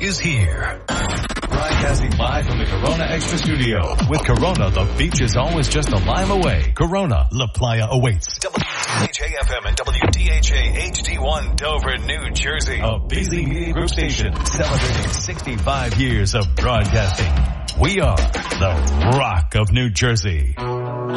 is here. Broadcasting live from the Corona Extra Studio. With Corona, the beach is always just a mile away. Corona, La Playa awaits. WDHA-FM and WDHA HD1 Dover, New Jersey. A Beasley Media Group station celebrating 65 years of broadcasting. We are the Rock of New Jersey.